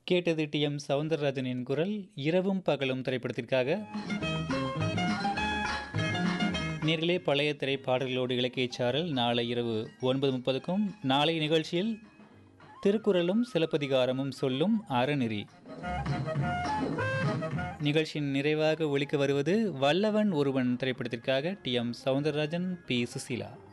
கேட்டது டி.எம். சௌந்தரராஜனின் குரல். இரவும் பகலும் திரைப்படத்திற்காக. நேர்களே, பழைய திரைப்பாடல்களோடு இலக்கியச் சாரல் நாளை இரவு 9:30க்கும். நாளை நிகழ்ச்சியில் திருக்குறளும் சிலப்பதிகாரமும் சொல்லும் அறநெறி. நிகழ்ச்சியின் நிறைவாக ஒலிக்க வருவது வல்லவன் ஒருவன் திரைப்படத்திற்காக டி.எம். சௌந்தரராஜன், பி. சுசீலா.